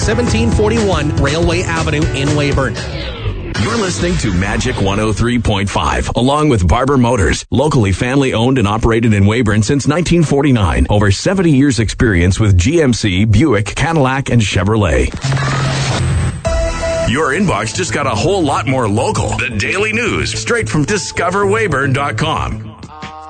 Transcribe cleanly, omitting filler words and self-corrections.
1741 Railway Avenue in Weyburn. You're listening to Magic 103.5, along with Barber Motors, locally family-owned and operated in Weyburn since 1949. Over 70 years experience with GMC, Buick, Cadillac, and Chevrolet. Your inbox just got a whole lot more local. The Daily News, straight from discoverweyburn.com.